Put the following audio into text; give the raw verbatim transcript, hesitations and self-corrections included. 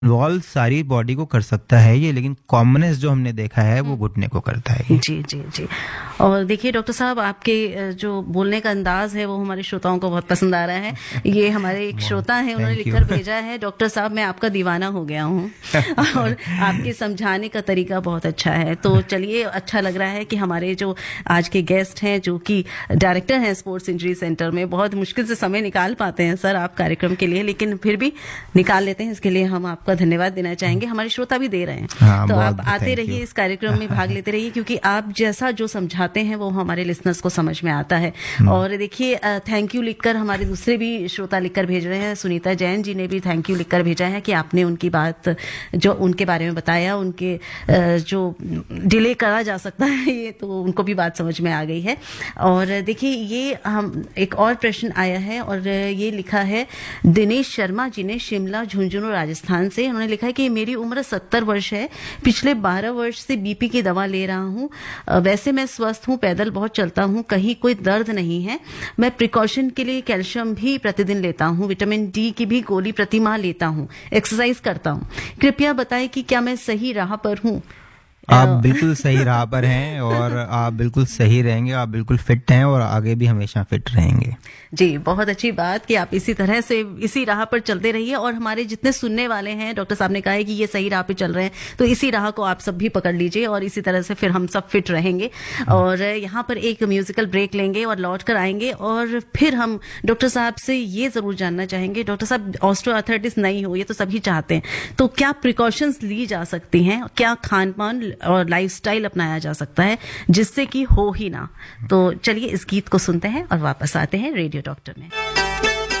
Involve सारी body को कर सकता है ये, लेकिन कॉमनेस जो हमने देखा है वो घुटने को करता है ये। जी जी जी। और देखिए डॉक्टर साहब, आपके जो बोलने का अंदाज है वो हमारे श्रोताओं को बहुत पसंद आ रहा है। ये हमारे एक श्रोता है, उन्होंने लिखकर भेजा है, डॉक्टर साहब मैं आपका दीवाना हो गया हूँ और आपके समझाने का तरीका बहुत अच्छा है। तो चलिए, अच्छा लग रहा है कि हमारे जो आज के गेस्ट हैं, जो कि डायरेक्टर हैं स्पोर्ट्स इंजरी सेंटर में, बहुत मुश्किल से समय निकाल पाते हैं सर आप कार्यक्रम के लिए, लेकिन फिर भी निकाल लेते हैं। इसके लिए हम आपका धन्यवाद देना चाहेंगे, हमारे श्रोता भी दे रहे हैं। हाँ, तो आप बहुत आते रहिए, इस कार्यक्रम में भाग लेते रहिए, क्योंकि आप जैसा जो समझाते हैं वो हमारे लिसनर्स को समझ में आता है। और देखिए, थैंक यू लिखकर हमारे दूसरे भी श्रोता लिखकर भेज रहे हैं। सुनीता जैन जी ने भी थैंक यू लिखकर भेजा है कि आपने उनकी बात, जो उनके बारे में बताया, उनके जो डिले करा जा सकता है ये, तो उनको भी बात समझ में आ गई है। और देखिए, ये हम एक और प्रश्न आया है और ये लिखा है दिनेश शर्मा जी ने, शिमला झुंझुनू राजस्थान से। उन्होंने लिखा है कि मेरी उम्र सत्तर वर्ष है, पिछले बारह वर्ष से बीपी की दवा ले रहा हूँ। वैसे मैं स्वस्थ हूँ, पैदल बहुत चलता हूँ, कहीं कोई दर्द नहीं है। मैं प्रिकॉशन के लिए कैल्शियम भी प्रतिदिन लेता हूँ, विटामिन डी की भी गोली प्रतिमाह लेता हूँ, एक्सरसाइज करता हूँ। कृपया बताएं कि क्या मैं सही राह पर हूँ? आप बिल्कुल सही राह पर हैं और आप बिल्कुल सही रहेंगे, आप बिल्कुल फिट हैं और आगे भी हमेशा फिट रहेंगे। जी, बहुत अच्छी बात कि आप इसी तरह से इसी राह पर चलते रहिए। और हमारे जितने सुनने वाले हैं, डॉक्टर साहब ने कहा है कि ये सही राह पे चल रहे हैं, तो इसी राह को आप सब भी पकड़ लीजिए और इसी तरह से फिर हम सब फिट रहेंगे। और यहाँ पर एक म्यूजिकल ब्रेक लेंगे और लौट कर आएंगे और फिर हम डॉक्टर साहब से ये जरूर जानना चाहेंगे, डॉक्टर साहब ऑस्टियोआर्थराइटिस नहीं हो, ये तो सभी चाहते हैं, तो क्या प्रिकॉशंस ली जा सकती हैं, क्या खान पान और लाइफस्टाइल अपनाया जा सकता है जिससे कि हो ही ना? तो चलिए इस गीत को सुनते हैं और वापस आते हैं रेडियो डॉक्टर में।